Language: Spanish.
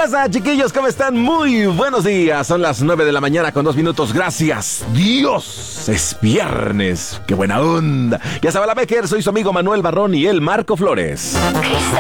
pasa, chiquillos? ¿Cómo están? Muy buenos días. Son las 9 de la mañana con 2 minutos. Gracias, Dios. Es viernes. ¡Qué buena onda! Ya sabe la Becker, soy su amigo Manuel Barrón y el Marco Flores.